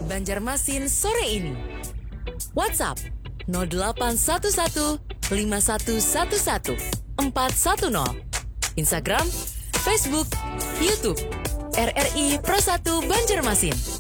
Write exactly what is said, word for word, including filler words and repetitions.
Banjarmasin sore ini. WhatsApp nol delapan satu satu lima satu satu satu empat satu nol. Instagram, Facebook, YouTube R R I Pro satu Banjarmasin.